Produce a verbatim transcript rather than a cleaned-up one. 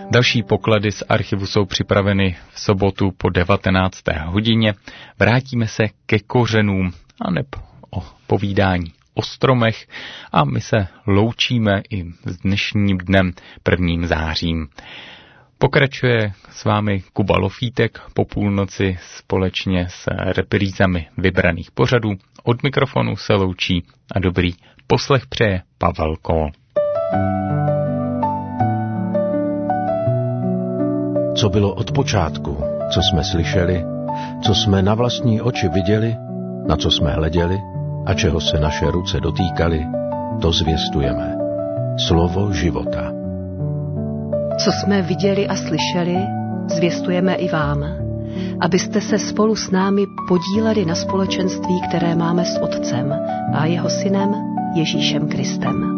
Další poklady z archivu jsou připraveny v sobotu po devatenácté hodině. Vrátíme se ke kořenům aneb o povídání o stromech a my se loučíme i s dnešním dnem prvním zářím. Pokračuje s vámi Kuba Lofítek po půlnoci společně s reprízami vybraných pořadů. Od mikrofonu se loučí a dobrý poslech přeje Pavel Kol. Co bylo od počátku, co jsme slyšeli, co jsme na vlastní oči viděli, na co jsme hleděli a čeho se naše ruce dotýkaly, to zvěstujeme. Slovo života. Co jsme viděli a slyšeli, zvěstujeme i vám, abyste se spolu s námi podíleli na společenství, které máme s Otcem a jeho Synem Ježíšem Kristem.